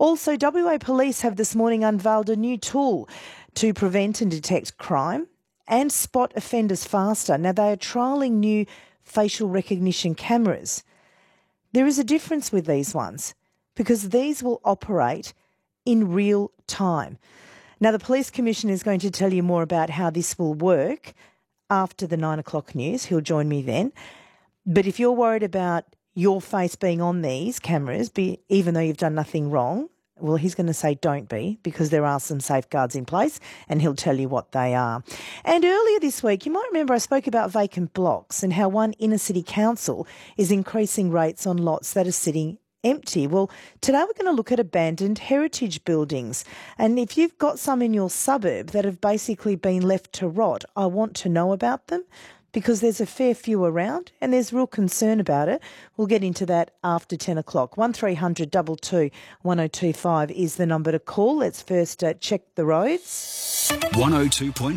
Also, WA Police have this morning unveiled a new tool to prevent and detect crime and spot offenders faster. Now, they are trialling new facial recognition cameras. There is a difference with these ones because these will operate in real time. Now, the Police Commissioner is going to tell you more about how this will work after the 9 o'clock news. He'll join me then. But if you're worried about your face being on these cameras, even though you've done nothing wrong, well, he's going to say don't be, because there are some safeguards in place, and he'll tell you what they are. And earlier this week, you might remember I spoke about vacant blocks and how one inner city council is increasing rates on lots that are sitting empty. Well, today we're going to look at abandoned heritage buildings. And if you've got some in your suburb that have basically been left to rot, I want to know about them, because there's a fair few around and there's real concern about it. We'll get into that after 10 o'clock. 1300 22 1025 is the number to call. Let's first check the roads. 102.5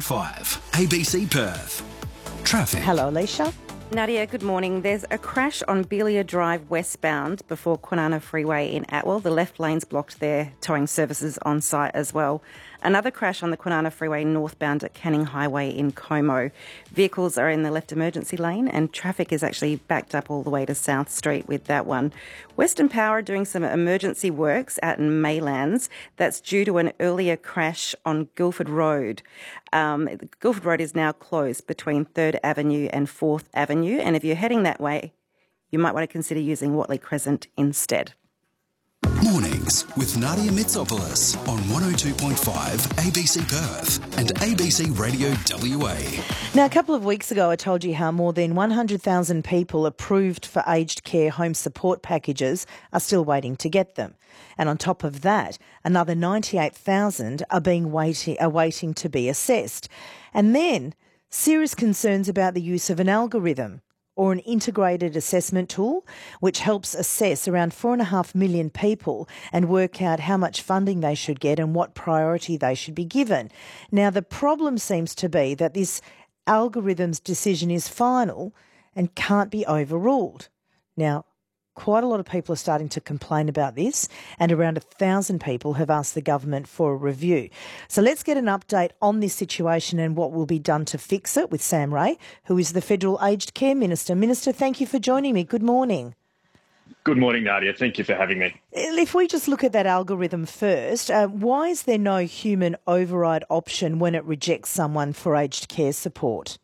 ABC Perth. Traffic. Hello, Alicia. Nadia, good morning. There's a crash on Belia Drive westbound before Kwinana Freeway in Atwell. The left lane's blocked there, towing services on site as well. Another crash on the Kwinana Freeway northbound at Canning Highway in Como. Vehicles are in the left emergency lane and traffic is actually backed up all the way to South Street with that one. Western Power are doing some emergency works out in Maylands. That's due to an earlier crash on Guildford Road. Guildford Road is now closed between 3rd Avenue and 4th Avenue. And if you're heading that way, you might want to consider using Watley Crescent instead. Mornings with Nadia Mitsopoulos on 102.5 ABC Perth and ABC Radio WA. Now, a couple of weeks ago, I told you how more than 100,000 people approved for aged care home support packages are still waiting to get them. And on top of that, another 98,000 are waiting to be assessed. And then serious concerns about the use of an algorithm or an integrated assessment tool, which helps assess around 4.5 million people and work out how much funding they should get and what priority they should be given. Now, the problem seems to be that this algorithm's decision is final and can't be overruled. Now, quite a lot of people are starting to complain about this, and around 1,000 people have asked the government for a review. So let's get an update on this situation and what will be done to fix it with Sam Ray, who is the Federal Aged Care Minister. Minister, thank you for joining me. Good morning. Good morning, Nadia. Thank you for having me. If we just look at that algorithm first, why is there no human override option when it rejects someone for aged care support?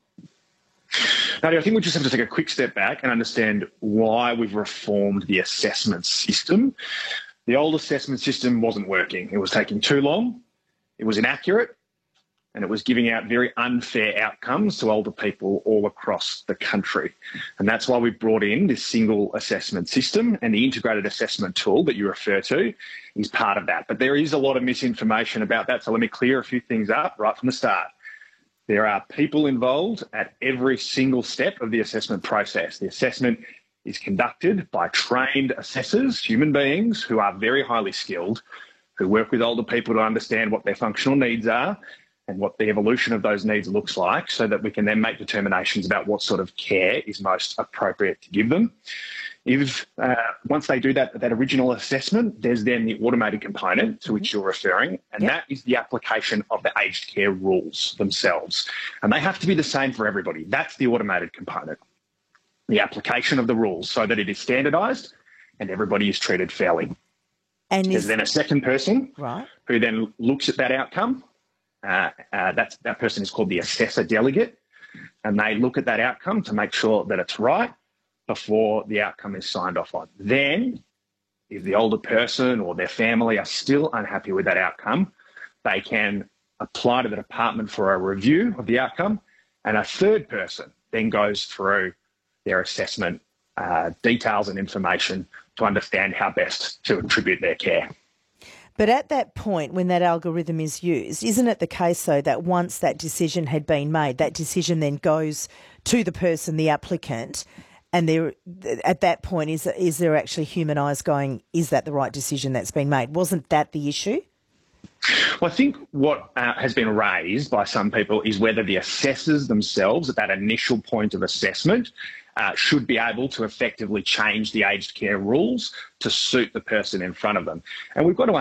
Nadia, I think we just have to take a quick step back and understand why we've reformed the assessment system. The old assessment system wasn't working. It was taking too long, it was inaccurate, and it was giving out very unfair outcomes to older people all across the country. And that's why we brought in this single assessment system, and the integrated assessment tool that you refer to is part of that. But there is a lot of misinformation about that, so let me clear a few things up right from the start. There are people involved at every single step of the assessment process. The assessment is conducted by trained assessors, human beings who are very highly skilled, who work with older people to understand what their functional needs are and what the evolution of those needs looks like, so that we can then make determinations about what sort of care is most appropriate to give them. If once they do that original assessment, there's then the automated component to which you're referring, and that is the application of the aged care rules themselves. And they have to be the same for everybody. That's the automated component, the application of the rules, so that it is standardised and everybody is treated fairly. And there's then a second person who then looks at that outcome. That person is called the assessor delegate, and they look at that outcome to make sure that it's right before the outcome is signed off on. Then, if the older person or their family are still unhappy with that outcome, they can apply to the department for a review of the outcome, and a third person then goes through their assessment details and information to understand how best to attribute their care. But at that point, when that algorithm is used, isn't it the case, though, that once that decision had been made, that decision then goes to the person, the applicant, and there, at that point, is there actually human eyes going, is that the right decision that's been made? Wasn't that the issue? Well, I think what has been raised by some people is whether the assessors themselves at that initial point of assessment should be able to effectively change the aged care rules to suit the person in front of them. And we've got to